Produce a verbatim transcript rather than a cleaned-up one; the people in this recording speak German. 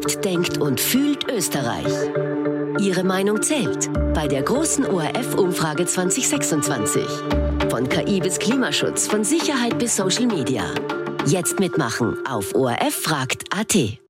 lebt, denkt und fühlt Österreich. Ihre Meinung zählt bei der großen O R F-Umfrage zwanzig sechsundzwanzig. Von K I bis Klimaschutz, von Sicherheit bis Social Media. Jetzt mitmachen auf O R F fragt punkt A T.